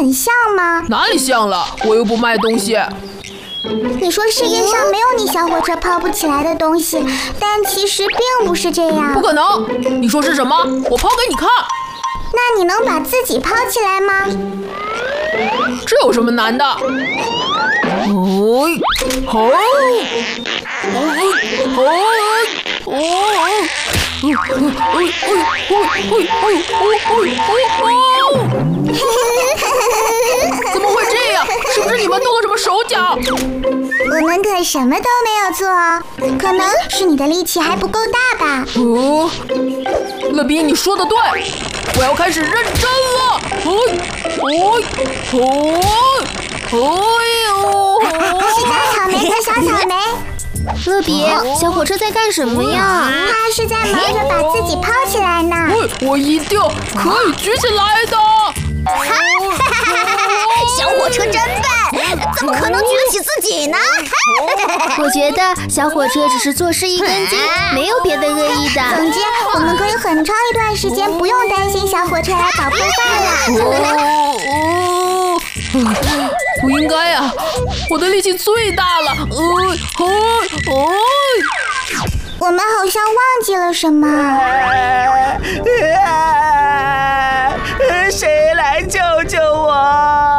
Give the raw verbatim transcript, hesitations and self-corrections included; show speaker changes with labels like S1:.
S1: 很像吗？
S2: 哪里像了？我又不卖东西。
S1: 你说世界上没有你小火车抛不起来的东西，但其实并不是这样。
S2: 不可能！你说是什么？我抛给你看。
S1: 那你能把自己抛起来吗？
S2: 这有什么难的？哦，好，哦，哦，哦，怎么会这样？是不是你们动了什么手脚？
S1: 我们可什么都没有做，可能是你的力气还不够大吧。
S2: 哦，乐比，你说的对，我要开始认真了。哦，哦，哦，哦呦！
S1: 是大草莓和小草莓。
S3: 乐比，小火车在干什么呀？
S1: 它是在忙着把自己抛起来呢。
S2: 我一定可以举起来的。
S3: 小火车真笨，怎么可能举得起自己呢？我觉得小火车只是做事一根筋，没有别的恶意的。
S1: 总之，我们可以很长一段时间不用担心小火车来搞破坏了。
S2: 哦哦，不应该啊！我的力气最大了。哦哦哦！
S1: 我们好像忘记了什么。